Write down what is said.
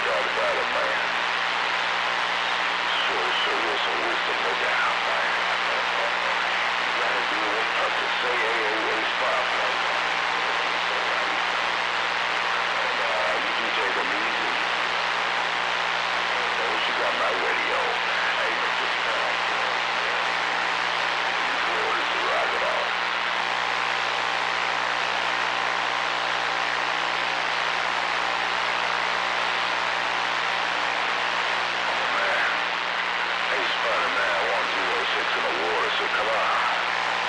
God development. So will some wisdom no doubt.